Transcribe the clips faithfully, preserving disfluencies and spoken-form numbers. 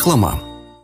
Reklama.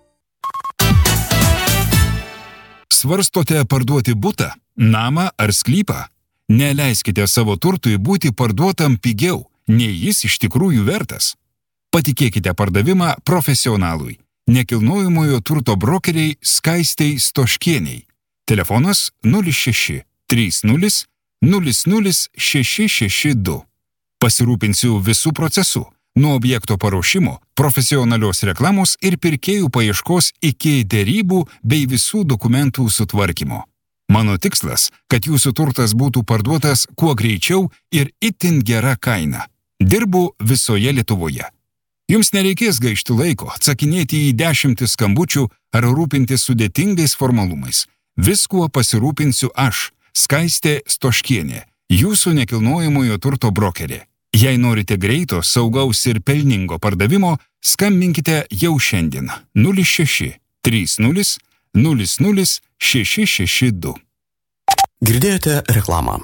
Svarstote parduoti butą, namą ar sklypą? Neleiskite savo turtui būti parduotam pigiau, nei jis iš tikrųjų vertas. Patikėkite pardavimą profesionalui, nekilnojamojo turto brokeriai Skaistei Stoškieniai. Telefonas nulis šeši trys nulis nulis nulis šeši šeši du. Pasirūpinsiu visų procesų, nuo objekto paruošimo, profesionalios reklamos ir pirkėjų paieškos iki derybų bei visų dokumentų sutvarkymo. Mano tikslas, kad jūsų turtas būtų parduotas kuo greičiau ir itin gera kaina. Dirbu visoje Lietuvoje. Jums nereikės gaišti laiko, atsakinėti į dešimtis skambučių ar rūpintis sudėtingais formalumais. Viskuo pasirūpinsiu aš, Skaistė Stoškienė, jūsų nekilnojamojo turto brokerė. Jei norite greito, saugaus ir pelningo pardavimo, skambinkite jau šiandien nulis šeši trys nulis nulis nulis šeši šeši du. Girdėjote reklamą.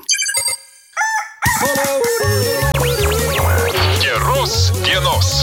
Geros dienos.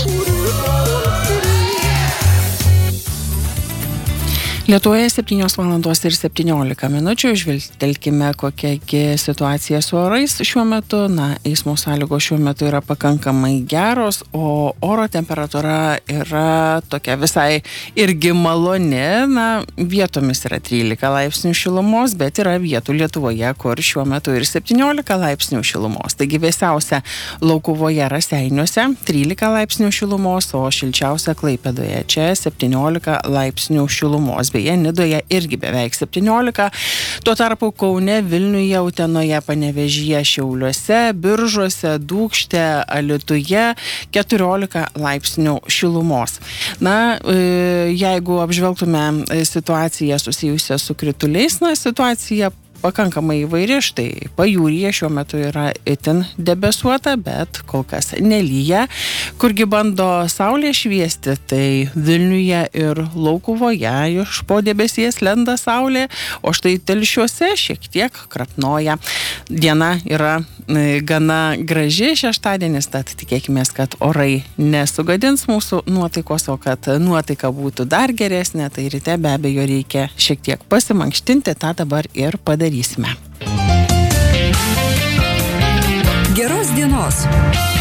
Lietuvoje septynios valandos ir septyniolika minučių. Žvilgtelkime, kokia situacija su orais šiuo metu. Na, eismo sąlygos šiuo metu yra pakankamai geros, o oro temperatūra yra tokia visai irgi maloni. Na, vietomis yra trylika laipsnių šilumos, bet yra vietų Lietuvoje, kur šiuo metu ir septyniolika laipsnių šilumos. Taigi vėsiausia Laukuvoje Raseiniuose trylika laipsnių šilumos, o šilčiausia Klaipėdoje čia septyniolika laipsnių šilumos. Beje, Nidoje irgi beveik septyniolika, tuo tarpu Kaune, Vilniuje, Utenoje, Panevėžyje, Šiauliuose, Biržuose, Dūkšte, Alytuje keturiolika laipsnių šilumos. Na, jeigu apžvelgtume situaciją susijusią su krituliais, na, situacija pakankamai įvairi, štai pajūryje šiuo metu yra itin debesuota, bet kol kas nelyja. Kurgi bando saulė šviesti, tai Vilniuje ir Laukuvoje iš po debesies lenda saulė, o štai Telšiuose šiek tiek krapnoja. Diena yra gana graži šeštadienis, tad tikėkime, kad orai nesugadins mūsų nuotaikos, o kad nuotaika būtų dar geresnė, tai ryte be abejo reikia šiek tiek pasimankštinti, tą dabar ir padarysime. Geros dienos.